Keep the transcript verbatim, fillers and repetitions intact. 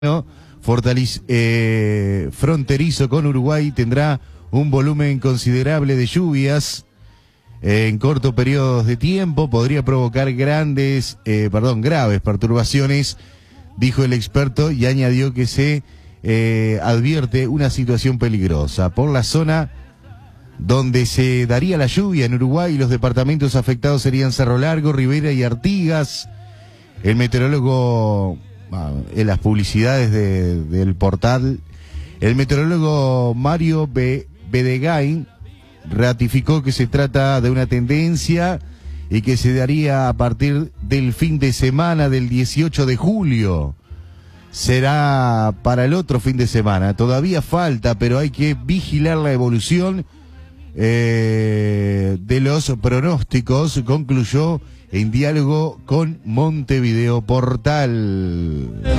Fortaliz, eh, fronterizo con Uruguay tendrá un volumen considerable de lluvias eh, en corto periodos de tiempo, podría provocar grandes, eh, perdón, graves perturbaciones, dijo el experto, y añadió que se eh, advierte una situación peligrosa. Por la zona donde se daría la lluvia en Uruguay, los departamentos afectados serían Cerro Largo, Rivera y Artigas. El meteorólogo, en las publicidades de, del portal, el meteorólogo Mario B. Bedegain ratificó que se trata de una tendencia y que se daría a partir del fin de semana del dieciocho de julio. Será para el otro fin de semana. Todavía falta, pero hay que vigilar la evolución eh, de los pronósticos, concluyó en diálogo con Montevideo Portal.